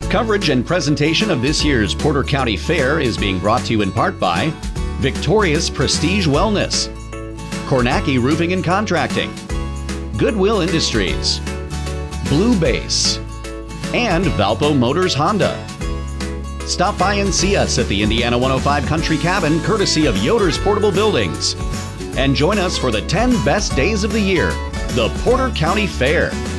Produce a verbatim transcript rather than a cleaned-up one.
Coverage and presentation of this year's Porter County Fair is being brought to you in part by Victoria's Prestige Wellness, Kornacki Roofing and Contracting, Goodwill Industries, Blue Base, and Valpo Motors Honda. Stop by and see us at the Indiana one oh five Country Cabin, courtesy of Yoder's Portable Buildings. And join us for the ten best days of the year, the Porter County Fair.